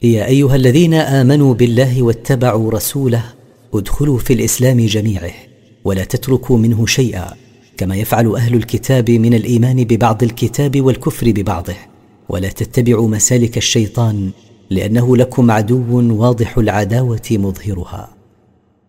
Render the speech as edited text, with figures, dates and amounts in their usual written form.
يا أيها الذين آمنوا بالله واتبعوا رسوله ادخلوا في الإسلام جميعه ولا تتركوا منه شيئا، كما يفعل أهل الكتاب من الإيمان ببعض الكتاب والكفر ببعضه. ولا تتبعوا مسالك الشيطان لأنه لكم عدو واضح العداوة مظهرها.